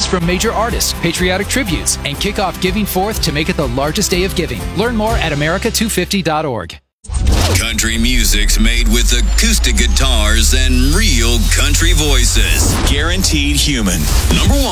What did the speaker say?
from major artists, patriotic tributes, and kick off Giving Fourth to make it the largest day of giving. Learn more at America250.org. Country music's made with acoustic guitars and real country voices. Guaranteed human. Number one.